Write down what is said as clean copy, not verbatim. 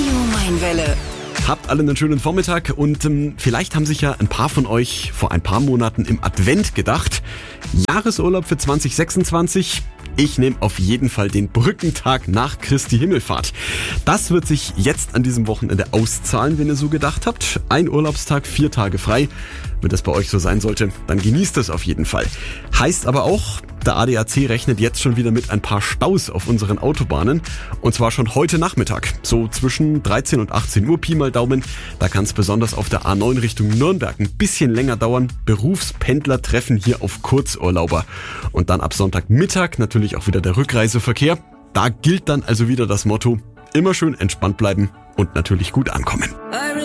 Radio Mainwelle. Habt alle einen schönen Vormittag und vielleicht haben sich ja ein paar von euch vor ein paar Monaten im Advent gedacht, Jahresurlaub für 2026, ich nehme auf jeden Fall den Brückentag nach Christi Himmelfahrt. Das wird sich jetzt an diesem Wochenende auszahlen, wenn ihr so gedacht habt. Ein Urlaubstag, 4 Tage frei. Wenn das bei euch so sein sollte, dann genießt es auf jeden Fall. Heißt aber auch, der ADAC rechnet jetzt schon wieder mit ein paar Staus auf unseren Autobahnen. Und zwar schon heute Nachmittag, so zwischen 13 und 18 Uhr, Pi mal Daumen. Da kann es besonders auf der A9 Richtung Nürnberg ein bisschen länger dauern. Berufspendler treffen hier auf Kurzurlauber. Und dann ab Sonntagmittag natürlich auch wieder der Rückreiseverkehr. Da gilt dann also wieder das Motto, immer schön entspannt bleiben und natürlich gut ankommen.